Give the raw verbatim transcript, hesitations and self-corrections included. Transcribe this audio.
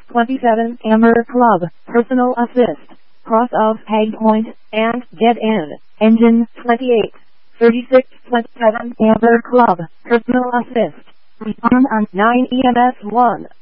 twenty-seven Amber Club, Personal Assist, Cross of Hag Point, and Dead End, Engine twenty-eight, thirty-six twenty-seven Amber Club, Personal Assist, Return on nine E M S one.